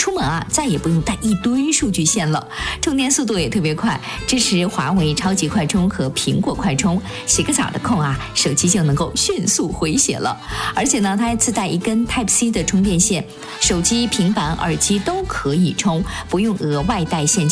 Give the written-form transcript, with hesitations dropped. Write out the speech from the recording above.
出门啊再也不用带一堆数据线了，充电速度也特别快，支持华为超级快充和苹果快充，洗个澡的空啊，手机就能够迅速回血了。而且呢，它还自带一根 Type-C 的充电线，手机、平板、耳机都可以充，不用额外带线。